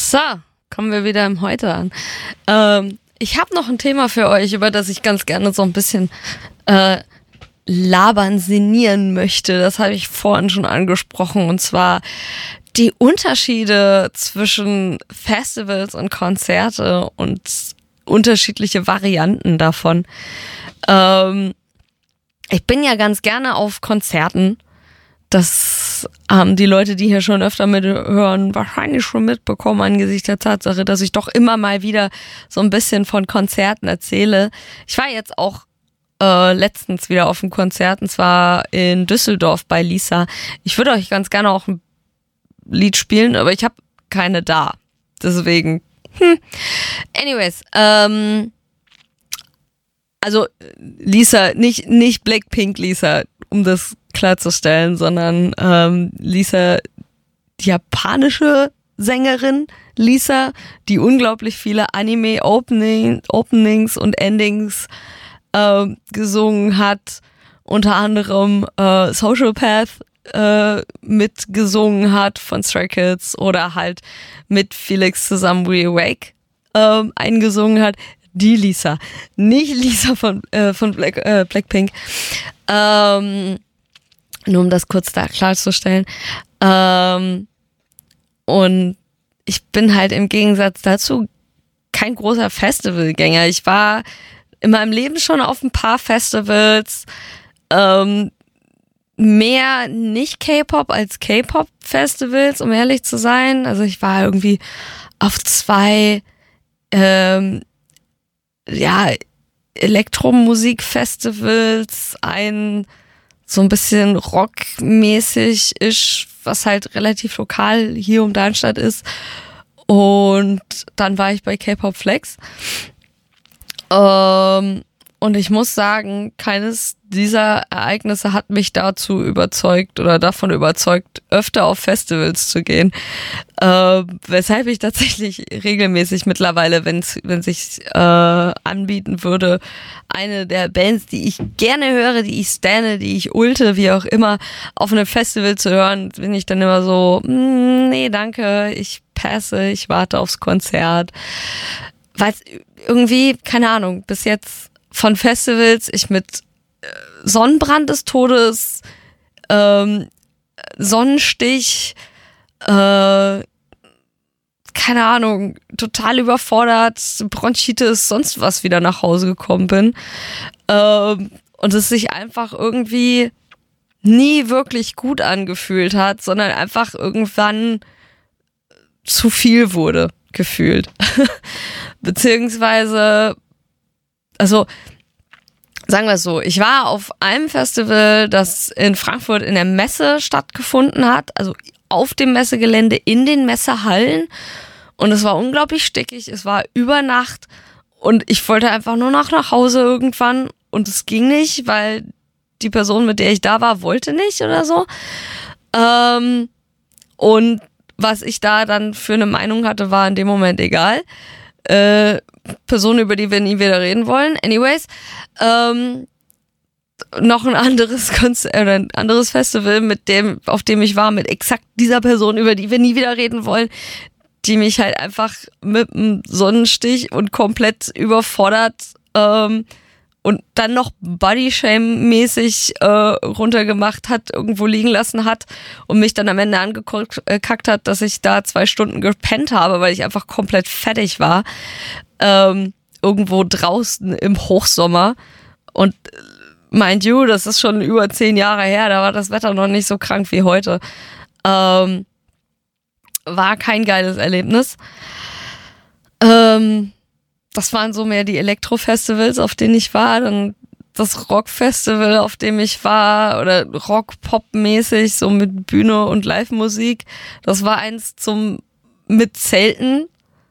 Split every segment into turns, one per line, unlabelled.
So, kommen wir wieder im Heute an. Ich habe noch ein Thema für euch, über das ich ganz gerne so ein bisschen labern, sinnieren möchte. Das habe ich vorhin schon angesprochen, und zwar die Unterschiede zwischen Festivals und Konzerte und unterschiedliche Varianten davon. Ich bin ja ganz gerne auf Konzerten. Das haben die Leute, die hier schon öfter mithören, wahrscheinlich schon mitbekommen angesichts der Tatsache, dass ich doch immer mal wieder so ein bisschen von Konzerten erzähle. Ich war jetzt auch letztens wieder auf einem Konzert, und zwar in Düsseldorf bei Lisa. Ich würde euch ganz gerne auch ein Lied spielen, aber ich habe keine da. Deswegen. Anyways, also Lisa, nicht Blackpink Lisa, um das klarzustellen, sondern Lisa, die japanische Sängerin Lisa, die unglaublich viele Anime-Openings und Endings gesungen hat, unter anderem Social Path mitgesungen hat von Stray Kids oder halt mit Felix zusammen We Awake eingesungen hat. Die Lisa, nicht Lisa von Blackpink. Nur um das kurz da klarzustellen. Und ich bin halt im Gegensatz dazu kein großer Festivalgänger. Ich war in meinem Leben schon auf ein paar Festivals, mehr nicht K-Pop als K-Pop-Festivals, um ehrlich zu sein. Also ich war irgendwie auf 2 Elektromusikfestivals, ein so ein bisschen rockmäßig ist, was halt relativ lokal hier um Darmstadt ist. Und dann war ich bei K-Pop Flex. Und ich muss sagen, keines dieser Ereignisse hat mich dazu überzeugt oder davon überzeugt, öfter auf Festivals zu gehen. Weshalb ich tatsächlich regelmäßig mittlerweile, wenn sich anbieten würde, eine der Bands, die ich gerne höre, die ich stanne, die ich ulte, wie auch immer, auf einem Festival zu hören, bin ich dann immer so, nee, danke, ich passe, ich warte aufs Konzert. Weil irgendwie, keine Ahnung, bis jetzt von Festivals ich mit Sonnenbrand des Todes, Sonnenstich, keine Ahnung, total überfordert, Bronchitis, sonst was wieder nach Hause gekommen bin. Und es sich einfach irgendwie nie wirklich gut angefühlt hat, sondern einfach irgendwann zu viel wurde, gefühlt. Beziehungsweise, also sagen wir es so, ich war auf einem Festival, das in Frankfurt in der Messe stattgefunden hat, also auf dem Messegelände, in den Messehallen, und es war unglaublich stickig, es war über Nacht und ich wollte einfach nur noch nach Hause irgendwann und es ging nicht, weil die Person, mit der ich da war, wollte nicht oder so. Und was ich da dann für eine Meinung hatte, war in dem Moment egal. Personen, über die wir nie wieder reden wollen. Anyways, noch ein anderes Konzert oder ein anderes Festival, auf dem ich war, mit exakt dieser Person, über die wir nie wieder reden wollen, die mich halt einfach mit einem Sonnenstich und komplett überfordert und dann noch Bodyshame-mäßig runtergemacht hat, irgendwo liegen lassen hat und mich dann am Ende angekackt hat, dass ich da 2 Stunden gepennt habe, weil ich einfach komplett fertig war. Irgendwo draußen im Hochsommer. Und mind you, das ist schon über 10 Jahre her, da war das Wetter noch nicht so krank wie heute. War kein geiles Erlebnis. Das waren so mehr die Elektro-Festivals, auf denen ich war. Dann das Rock-Festival, auf dem ich war, oder Rock-Pop-mäßig, so mit Bühne und Live-Musik. Das war eins mit Zelten,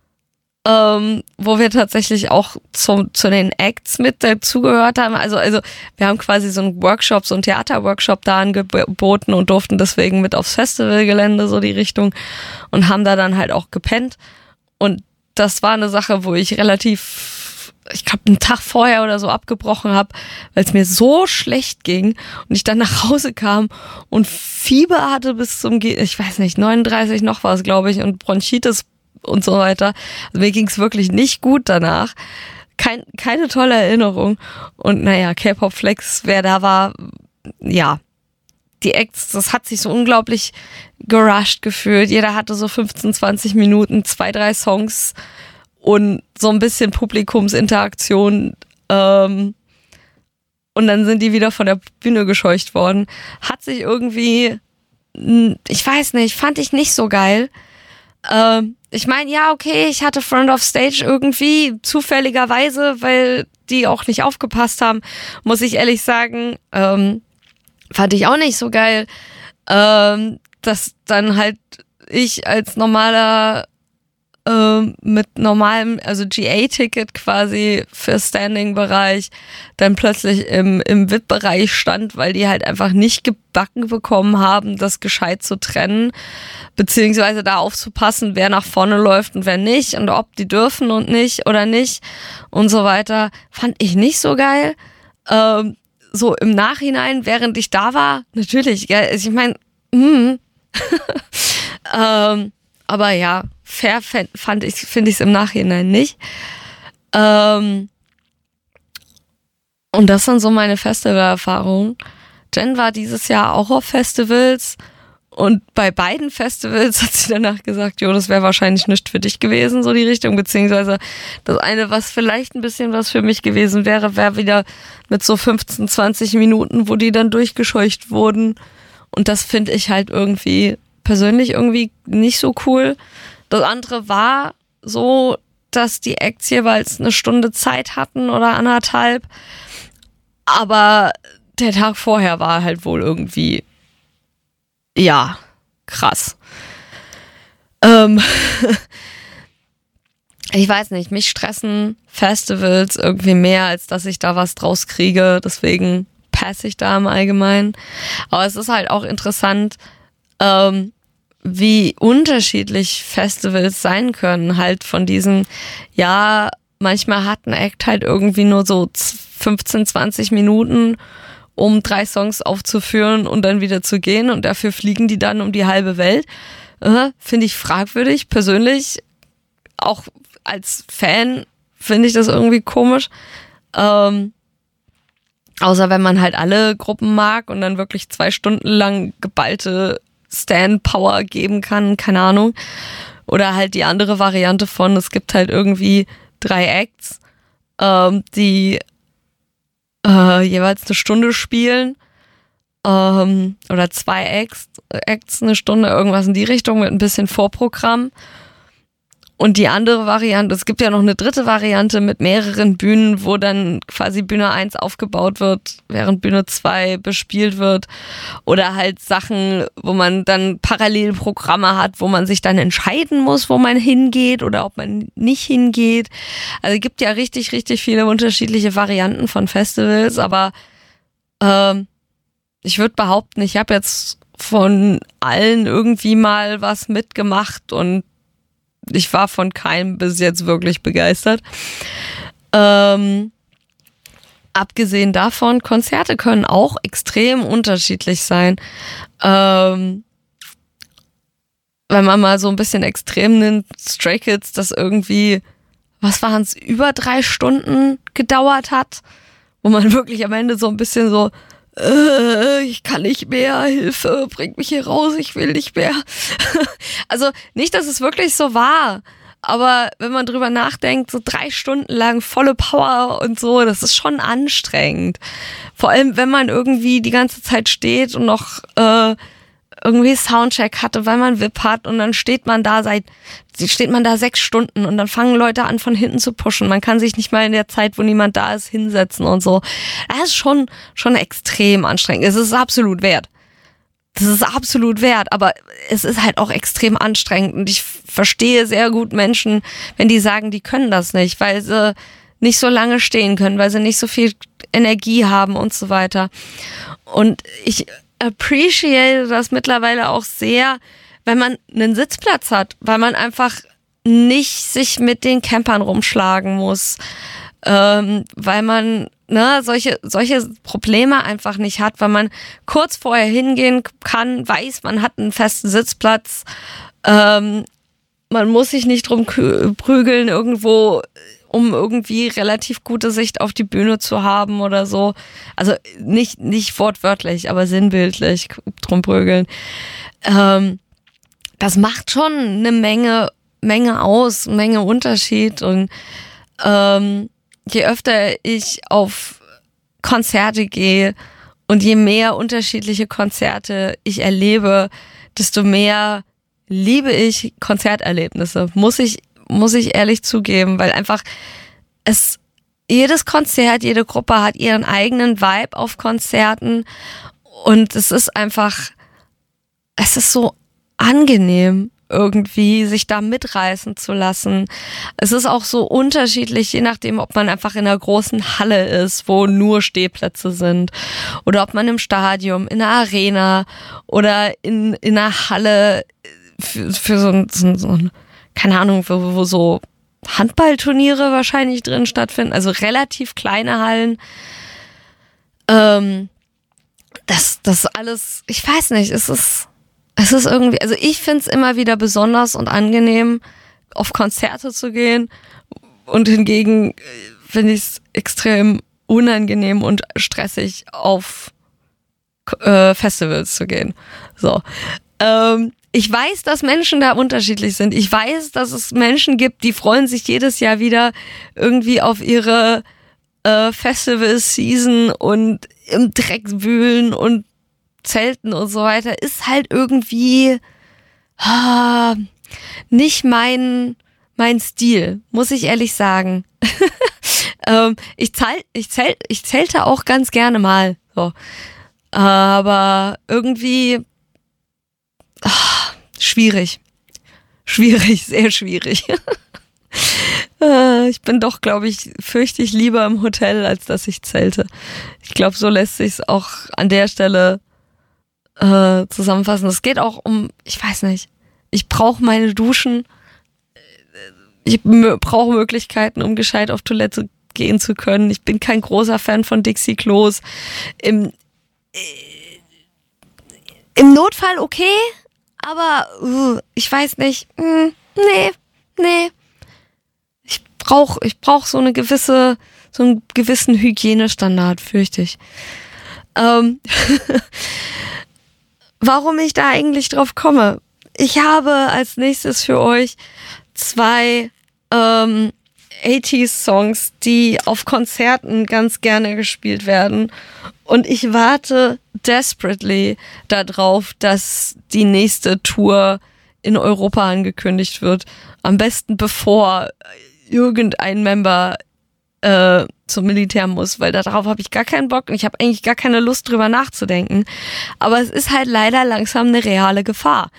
wo wir tatsächlich auch zu den Acts mit dazugehört haben. Also wir haben quasi so einen Workshop, so einen Theaterworkshop da angeboten und durften deswegen mit aufs Festivalgelände, so die Richtung, und haben da dann halt auch gepennt. Und das war eine Sache, wo ich relativ, ich glaube, einen Tag vorher oder so abgebrochen habe, weil es mir so schlecht ging und ich dann nach Hause kam und Fieber hatte bis zum, ich weiß nicht, 39 noch was, glaube ich, und Bronchitis und so weiter. Also mir ging's wirklich nicht gut danach. Keine tolle Erinnerung. Und naja, K-Pop Flex, wer da war, ja, die Acts, das hat sich so unglaublich gerusht gefühlt. Jeder hatte so 15, 20 Minuten, 2, 3 Songs und so ein bisschen Publikumsinteraktion. Und dann sind die wieder von der Bühne gescheucht worden. Hat sich irgendwie, ich weiß nicht, fand ich nicht so geil. Ich meine, ja, okay, ich hatte Front of Stage irgendwie zufälligerweise, weil die auch nicht aufgepasst haben, muss ich ehrlich sagen. Fand ich auch nicht so geil, dass dann halt ich als normaler mit normalem, also GA-Ticket quasi für Standing-Bereich dann plötzlich im VIP-Bereich stand, weil die halt einfach nicht gebacken bekommen haben, das gescheit zu trennen, beziehungsweise da aufzupassen, wer nach vorne läuft und wer nicht und ob die dürfen und nicht oder nicht und so weiter. Fand ich nicht so geil. So im Nachhinein, während ich da war, natürlich, gell, ich meine, aber ja, fair finde ich es im Nachhinein nicht. Und das sind so meine Festivalerfahrungen. Jen war dieses Jahr auch auf Festivals und bei beiden Festivals hat sie danach gesagt, jo, das wäre wahrscheinlich nicht für dich gewesen, so die Richtung, beziehungsweise das eine, was vielleicht ein bisschen was für mich gewesen wäre, wäre wieder mit so 15, 20 Minuten, wo die dann durchgescheucht wurden und das finde ich halt irgendwie persönlich irgendwie nicht so cool. Das andere war so, dass die Acts jeweils eine Stunde Zeit hatten oder 1,5, aber der Tag vorher war halt wohl irgendwie, ja, krass. Ich weiß nicht, mich stressen Festivals irgendwie mehr, als dass ich da was draus kriege, deswegen passe ich da im Allgemeinen. Aber es ist halt auch interessant, wie unterschiedlich Festivals sein können, halt von diesen, ja, manchmal hat ein Act halt irgendwie nur so 15, 20 Minuten, um 3 Songs aufzuführen und dann wieder zu gehen und dafür fliegen die dann um die halbe Welt. Finde ich fragwürdig, persönlich, auch als Fan finde ich das irgendwie komisch. Außer wenn man halt alle Gruppen mag und dann wirklich 2 Stunden lang geballte Stand-Power geben kann, keine Ahnung. Oder halt die andere Variante von, es gibt halt irgendwie 3 Acts, die jeweils 1 Stunde spielen, oder 2 Acts 1 Stunde, irgendwas in die Richtung mit ein bisschen Vorprogramm. Und die andere Variante, es gibt ja noch eine dritte Variante mit mehreren Bühnen, wo dann quasi Bühne 1 aufgebaut wird, während Bühne 2 bespielt wird. Oder halt Sachen, wo man dann Parallelprogramme hat, wo man sich dann entscheiden muss, wo man hingeht oder ob man nicht hingeht. Also es gibt ja richtig, richtig viele unterschiedliche Varianten von Festivals, aber ich würde behaupten, ich habe jetzt von allen irgendwie mal was mitgemacht und ich war von keinem bis jetzt wirklich begeistert. Abgesehen davon, Konzerte können auch extrem unterschiedlich sein. Wenn man mal so ein bisschen extrem nimmt, Stray Kids, das irgendwie, was waren es, über 3 Stunden gedauert hat, wo man wirklich am Ende so ein bisschen so, ich kann nicht mehr, Hilfe, bringt mich hier raus, ich will nicht mehr. Also nicht, dass es wirklich so war, aber wenn man drüber nachdenkt, so 3 Stunden lang volle Power und so, das ist schon anstrengend. Vor allem, wenn man irgendwie die ganze Zeit steht und noch irgendwie Soundcheck hatte, weil man VIP hat und dann steht man da 6 Stunden und dann fangen Leute an von hinten zu pushen. Man kann sich nicht mal in der Zeit, wo niemand da ist, hinsetzen und so. Das ist schon extrem anstrengend. Es ist absolut wert. Das ist absolut wert, aber es ist halt auch extrem anstrengend und ich verstehe sehr gut Menschen, wenn die sagen, die können das nicht, weil sie nicht so lange stehen können, weil sie nicht so viel Energie haben und so weiter. Und ich appreciate das mittlerweile auch sehr, wenn man einen Sitzplatz hat, weil man einfach nicht sich mit den Campern rumschlagen muss, weil man solche Probleme einfach nicht hat, weil man kurz vorher hingehen kann, weiß, man hat einen festen Sitzplatz, man muss sich nicht drum prügeln irgendwo, um irgendwie relativ gute Sicht auf die Bühne zu haben oder so. Also nicht wortwörtlich, aber sinnbildlich drum prügeln. Das macht schon eine Menge aus, Menge Unterschied. Und je öfter ich auf Konzerte gehe und je mehr unterschiedliche Konzerte ich erlebe, desto mehr liebe ich Konzerterlebnisse, muss ich ehrlich zugeben, weil einfach jedes Konzert, jede Gruppe hat ihren eigenen Vibe auf Konzerten und es ist so angenehm irgendwie, sich da mitreißen zu lassen. Es ist auch so unterschiedlich, je nachdem, ob man einfach in einer großen Halle ist, wo nur Stehplätze sind, oder ob man im Stadion, in einer Arena oder in einer Halle für so ein keine Ahnung, wo so Handballturniere wahrscheinlich drin stattfinden, also relativ kleine Hallen. Das alles, ich weiß nicht, es ist irgendwie, also ich finde es immer wieder besonders und angenehm, auf Konzerte zu gehen, und hingegen finde ich es extrem unangenehm und stressig, auf Festivals zu gehen. So. Ich weiß, dass Menschen da unterschiedlich sind. Ich weiß, dass es Menschen gibt, die freuen sich jedes Jahr wieder irgendwie auf ihre Festival-Season und im Dreck wühlen und Zelten und so weiter. Ist halt irgendwie nicht mein Stil, muss ich ehrlich sagen. Ich zelte auch ganz gerne mal. So. Aber irgendwie schwierig, sehr schwierig. Ich bin doch, glaube ich, fürchte ich lieber im Hotel, als dass ich zelte. Ich glaube, so lässt sich's auch an der Stelle zusammenfassen. Es geht auch um, ich weiß nicht, ich brauche meine Duschen, ich brauche Möglichkeiten, um gescheit auf Toilette gehen zu können. Ich bin kein großer Fan von Dixie-Klos. Im Notfall okay, aber ich weiß nicht. Nee. Ich brauch so einen gewissen Hygienestandard, fürchte ich. Warum ich da eigentlich drauf komme? Ich habe als nächstes für euch 2 80s-Songs, die auf Konzerten ganz gerne gespielt werden. Und ich warte desperately darauf, dass die nächste Tour in Europa angekündigt wird. Am besten bevor irgendein Member zum Militär muss, weil darauf habe ich gar keinen Bock und ich habe eigentlich gar keine Lust drüber nachzudenken. Aber es ist halt leider langsam eine reale Gefahr.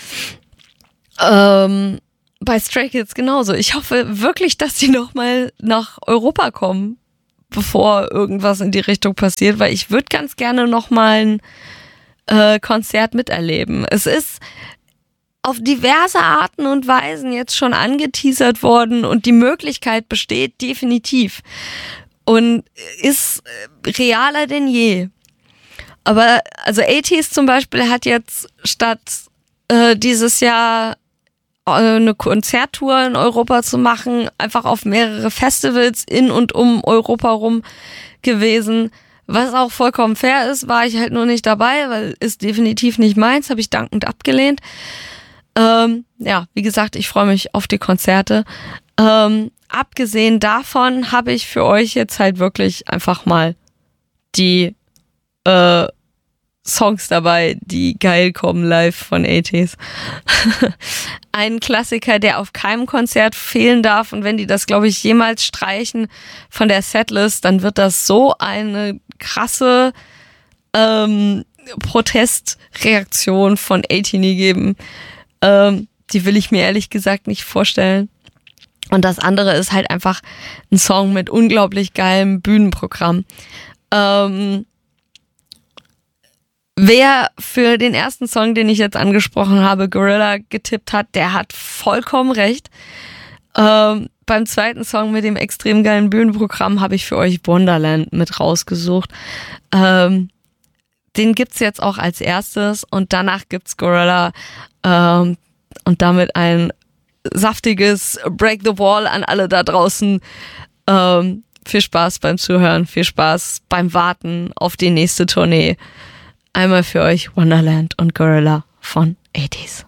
Bei Stray Kids genauso. Ich hoffe wirklich, dass die nochmal nach Europa kommen, bevor irgendwas in die Richtung passiert, weil ich würde ganz gerne nochmal ein Konzert miterleben. Es ist auf diverse Arten und Weisen jetzt schon angeteasert worden und die Möglichkeit besteht definitiv und ist realer denn je. Aber also 80s zum Beispiel hat jetzt statt dieses Jahr eine Konzerttour in Europa zu machen, einfach auf mehrere Festivals in und um Europa rum gewesen. Was auch vollkommen fair ist, war ich halt nur nicht dabei, weil ist definitiv nicht meins, habe ich dankend abgelehnt. Ja, wie gesagt, ich freue mich auf die Konzerte. Abgesehen davon habe ich für euch jetzt halt wirklich einfach mal die Songs dabei, die geil kommen live von 80s. Ein Klassiker, der auf keinem Konzert fehlen darf, und wenn die das, glaube ich, jemals streichen von der Setlist, dann wird das so eine krasse Protestreaktion von 18 geben. Die will ich mir ehrlich gesagt nicht vorstellen. Und das andere ist halt einfach ein Song mit unglaublich geilem Bühnenprogramm. Wer für den ersten Song, den ich jetzt angesprochen habe, Gorilla getippt hat, der hat vollkommen recht. Beim zweiten Song mit dem extrem geilen Bühnenprogramm habe ich für euch Wonderland mit rausgesucht. Den gibt's jetzt auch als erstes und danach gibt's Gorilla und damit ein saftiges Break the Wall an alle da draußen. Viel Spaß beim Zuhören, viel Spaß beim Warten auf die nächste Tournee. Einmal für euch Wonderland und Gorilla von 80s.